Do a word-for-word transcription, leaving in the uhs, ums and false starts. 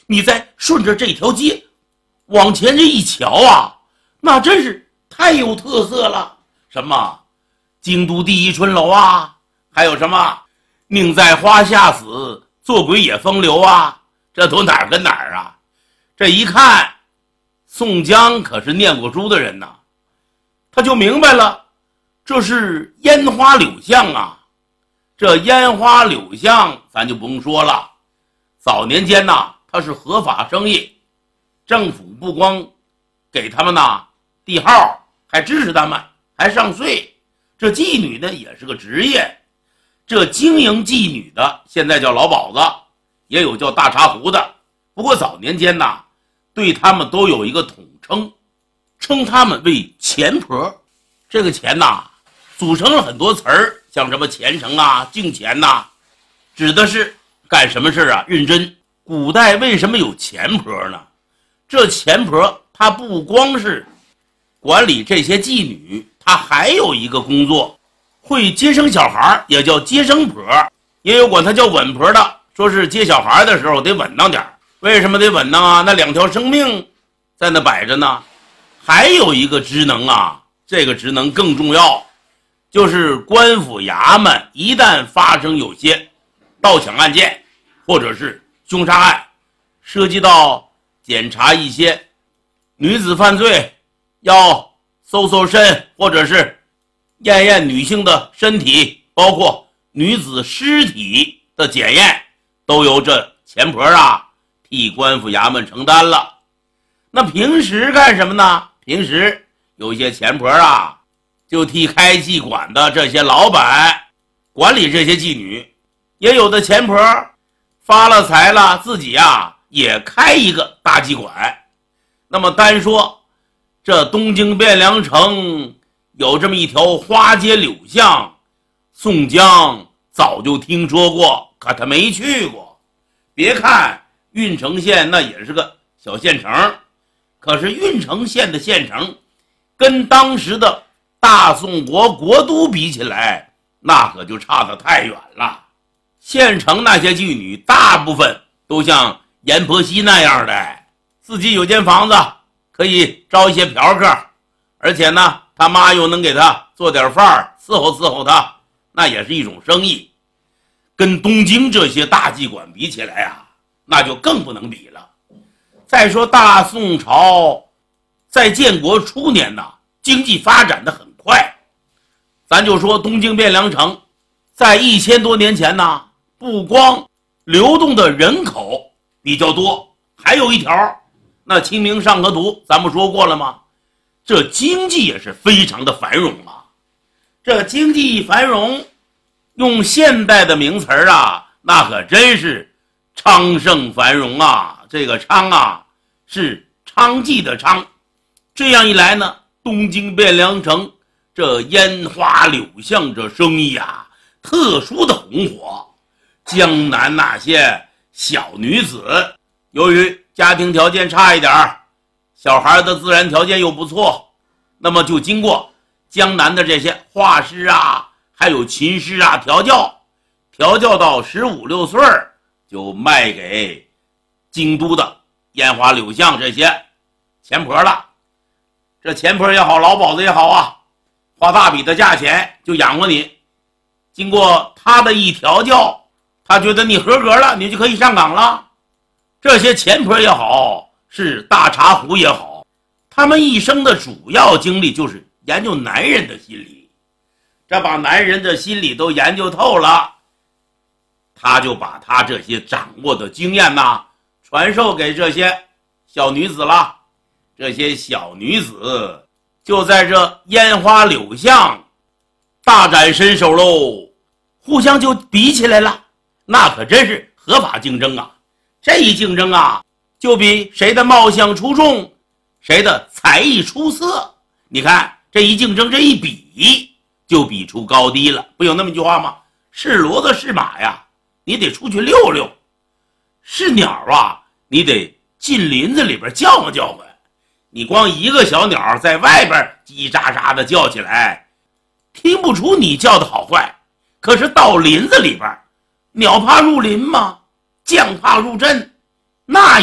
你再顺着这条街往前这一瞧啊，那真是太有特色了。什么京都第一春楼啊，还有什么宁在花下死，做鬼也风流啊，这都哪儿跟哪儿啊？这一看宋江可是念过书的人呐，他就明白了，这是烟花柳巷啊。这烟花柳巷咱就不用说了，早年间呐，它是合法生意，政府不光给他们呐地号，还支持他们，还上税。这妓女呢也是个职业，这经营妓女的现在叫老鸨子，也有叫大茶壶的。不过早年间呐，对他们都有一个统称，称他们为钱婆。这个钱呐组成了很多词儿，像什么虔诚啊、敬钱呐，指的是干什么事啊认真。古代为什么有钱婆呢？这钱婆她不光是管理这些妓女，她还有一个工作，会接生小孩，也叫接生婆，也有管她叫稳婆的，说是接小孩的时候得稳当点。为什么得稳当啊？那两条生命在那摆着呢。还有一个职能啊，这个职能更重要，就是官府衙门一旦发生有些盗抢案件或者是凶杀案，涉及到检查一些女子犯罪，要搜搜身或者是验验女性的身体，包括女子尸体的检验，都由这钱婆啊替官府衙门承担了。那平时干什么呢？平时有一些钱婆啊就替开妓馆的这些老板管理这些妓女，也有的钱婆发了财了，自己啊也开一个大妓馆。那么单说这东京汴梁城有这么一条花街柳巷，宋江早就听说过，可他没去过。别看郓城县那也是个小县城，可是郓城县的县城跟当时的大宋国国都比起来，那可就差得太远了。县城那些妓女大部分都像阎婆惜那样的，自己有间房子可以招一些嫖客，而且呢他妈又能给他做点饭伺候伺候他，那也是一种生意。跟东京这些大妓馆比起来啊，那就更不能比了。再说大宋朝在建国初年呢，经济发展的很快。咱就说东京汴梁城在一千多年前呢，不光流动的人口比较多，还有一条，那清明上河图咱们说过了吗？这经济也是非常的繁荣啊。这经济繁荣用现代的名词啊，那可真是昌盛繁荣啊。这个昌啊是娼妓的娼。这样一来呢，东京汴梁城这烟花柳巷这生意啊特殊的红火。江南那些小女子由于家庭条件差一点，小孩的自然条件又不错，那么就经过江南的这些画师啊还有琴师啊调教，调教到十五六岁就卖给京都的烟花柳巷这些钱婆了。这钱婆也好，老鸨子也好啊，花大笔的价钱就养活你。经过他的一调教，他觉得你合格了，你就可以上岗了。这些钱婆也好，是大茶壶也好，他们一生的主要精力就是研究男人的心理。这把男人的心理都研究透了，他就把他这些掌握的经验呐传授给这些小女子了。这些小女子就在这烟花柳巷大展身手喽，互相就比起来了。那可真是合法竞争啊。这一竞争啊，就比谁的貌相出众，谁的才艺出色。你看这一竞争，这一比就比出高低了。不有那么一句话吗？是骡子是马呀，你得出去溜溜；是鸟啊，你得进林子里边叫唤叫唤。你光一个小鸟在外边叽喳喳的叫起来，听不出你叫的好坏。可是到林子里边，鸟怕入林吗？将怕入阵，那